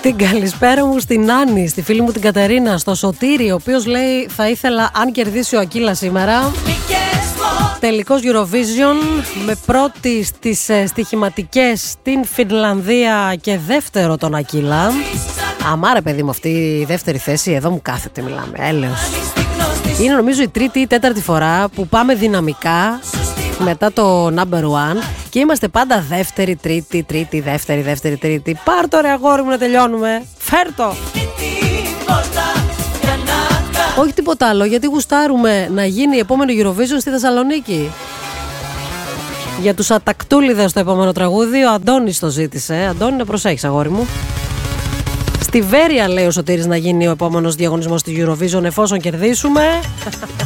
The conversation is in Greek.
Την καλησπέρα μου στην Άννη, στη φίλη μου την Κατερίνα, στο Σωτήρη, ο οποίος λέει θα ήθελα αν κερδίσει ο Ακύλα σήμερα. Τελικός Eurovision με πρώτη στις στοιχηματικές την Φινλανδία και δεύτερο τον Ακύλα. Αμάρε παιδί μου, αυτή η δεύτερη θέση εδώ μου κάθεται, μιλάμε, έλεος. Είναι νομίζω η τρίτη ή τέταρτη φορά που πάμε δυναμικά μετά το number one και είμαστε πάντα δεύτερη, τρίτη, δεύτερη, τρίτη. Πάρ' το ρε αγόρι μου να τελειώνουμε. Φέρ' το. Όχι τίποτα άλλο, γιατί γουστάρουμε να γίνει η επόμενη Eurovision στη Θεσσαλονίκη. Για τους ατακτούλιδες το επόμενο τραγούδι, ο Αντώνης το ζήτησε. Αντώνη, να προσέχεις αγόρι μου. Στη Βέρεια λέει ο Σωτήρης να γίνει ο επόμενος διαγωνισμός στη Eurovision εφόσον κερδίσουμε.